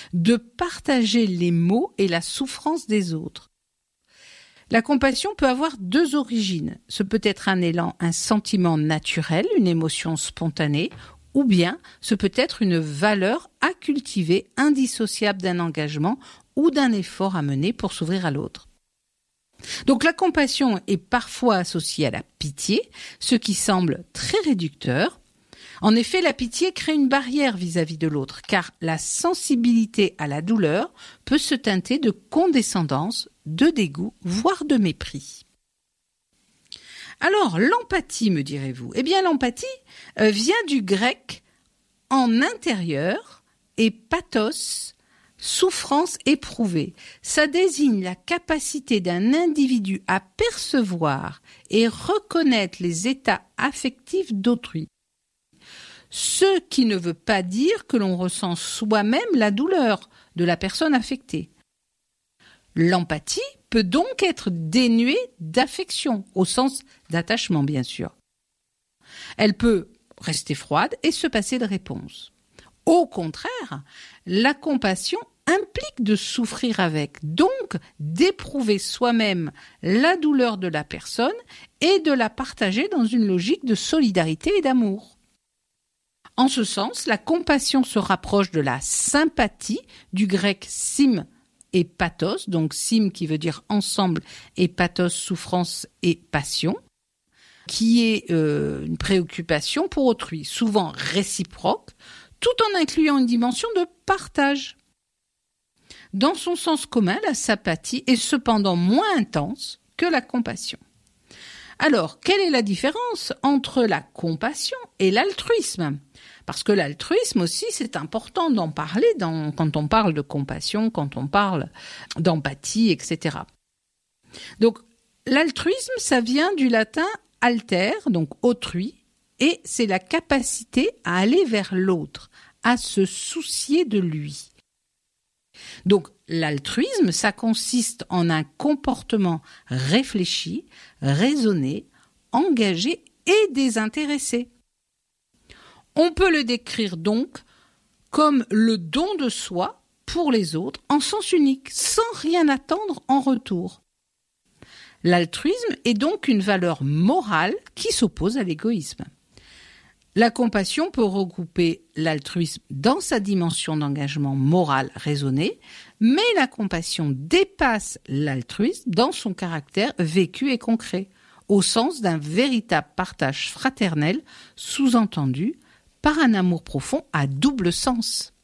de partager les maux et la souffrance des autres. La compassion peut avoir deux origines. Ce peut être un élan, un sentiment naturel, une émotion spontanée, ou bien ce peut être une valeur à cultiver, indissociable d'un engagement ou d'un effort à mener pour s'ouvrir à l'autre. Donc la compassion est parfois associée à la pitié, ce qui semble très réducteur. En effet, la pitié crée une barrière vis-à-vis de l'autre, car la sensibilité à la douleur peut se teinter de condescendance, de dégoût, voire de mépris. Alors, l'empathie, me direz-vous? Eh bien, l'empathie vient du grec en intérieur et pathos, souffrance éprouvée. Ça désigne la capacité d'un individu à percevoir et reconnaître les états affectifs d'autrui. Ce qui ne veut pas dire que l'on ressent soi-même la douleur de la personne affectée. L'empathie peut donc être dénuée d'affection, au sens d'attachement bien sûr. Elle peut rester froide et se passer de réponse. Au contraire, la compassion implique de souffrir avec, donc d'éprouver soi-même la douleur de la personne et de la partager dans une logique de solidarité et d'amour. En ce sens, la compassion se rapproche de la sympathie, du grec sim et pathos, donc sim qui veut dire ensemble et pathos, souffrance et passion, qui est une préoccupation pour autrui, souvent réciproque, tout en incluant une dimension de partage. Dans son sens commun, la sympathie est cependant moins intense que la compassion. Alors, quelle est la différence entre la compassion et l'altruisme ? Parce que l'altruisme aussi, c'est important d'en parler quand on parle de compassion, quand on parle d'empathie, etc. Donc, l'altruisme, ça vient du latin alter, donc autrui, et c'est la capacité à aller vers l'autre, à se soucier de lui. Donc, l'altruisme, ça consiste en un comportement réfléchi, raisonné, engagé et désintéressé. On peut le décrire donc comme le don de soi pour les autres en sens unique, sans rien attendre en retour. L'altruisme est donc une valeur morale qui s'oppose à l'égoïsme. La compassion peut regrouper l'altruisme dans sa dimension d'engagement moral raisonné, mais la compassion dépasse l'altruisme dans son caractère vécu et concret, au sens d'un véritable partage fraternel, sous-entendu par un amour profond à double sens.